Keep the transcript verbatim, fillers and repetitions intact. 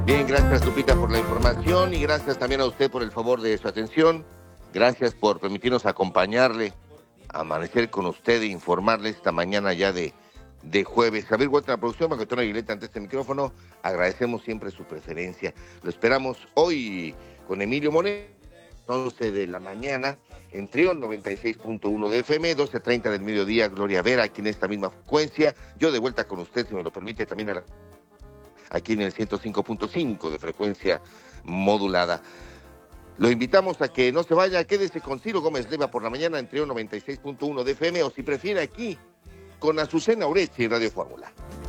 Bien, gracias Lupita por la información y gracias también a usted por el favor de su atención. Gracias por permitirnos acompañarle, amanecer con usted e informarle esta mañana ya de, de jueves. Javier Huerta, la producción, Maquetona Aguileta ante este micrófono. Agradecemos siempre su preferencia. Lo esperamos hoy con Emilio Moreno, once de la mañana, en Trión noventa y seis punto uno de F M, doce treinta del mediodía, Gloria Vera, aquí en esta misma frecuencia. Yo de vuelta con usted, si me lo permite, también a la aquí en el ciento cinco punto cinco de frecuencia modulada. Lo invitamos a que no se vaya, quédese con Ciro Gómez Leiva por la mañana entre noventa y seis punto uno de F M o si prefiere aquí con Azucena Ureche y Radio Fórmula.